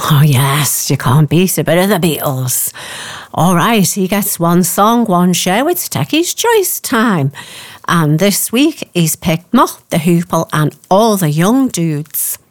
Oh yes, you can't beat a bit of the Beatles. All right, he gets one song, one show. It's Techie's Choice time. And this week he's picked Mott the Hoople and All the Young Dudes.